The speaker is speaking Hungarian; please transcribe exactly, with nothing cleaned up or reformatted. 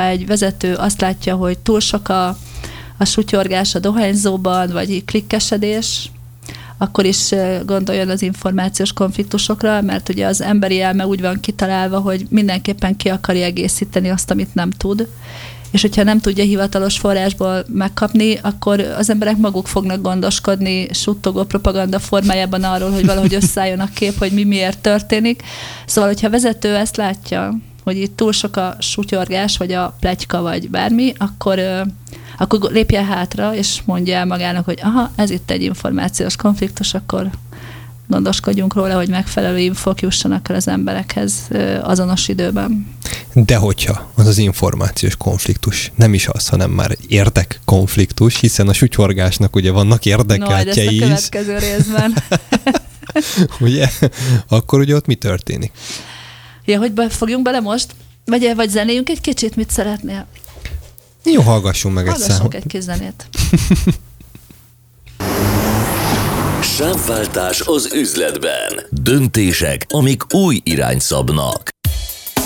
egy vezető azt látja, hogy túl sok a, a sutyorgás a dohányzóban, vagy klikkesedés, akkor is gondoljon az információs konfliktusokra, mert ugye az emberi elme úgy van kitalálva, hogy mindenképpen ki akarja egészíteni azt, amit nem tud, és hogyha nem tudja hivatalos forrásból megkapni, akkor az emberek maguk fognak gondoskodni suttogó propaganda formájában arról, hogy valahogy összeálljon a kép, hogy mi miért történik. Szóval, hogyha a vezető ezt látja, hogy itt túl sok a sutyorgás, vagy a pletyka, vagy bármi, akkor, akkor lépjen hátra, és mondja el magának, hogy aha, ez itt egy információs konfliktus, akkor gondoskodjunk róla, hogy megfelelő infók jussanak el az emberekhez azonos időben. De hogyha az az információs konfliktus nem is az, hanem már egy érdekkonfliktus, hiszen a sutyorgásnak ugye vannak érdekeltjei is. No, ezt a következő részben. Ugye? Akkor ugye ott mi történik? Ja, hogy be, fogjunk bele most? Vagy, vagy zenéljünk egy kicsit, mit szeretnél? Jó, hallgassunk meg egy számot. Hallgassunk egy kis zenét. Sávváltás az üzletben. Döntések, amik új irányt szabnak.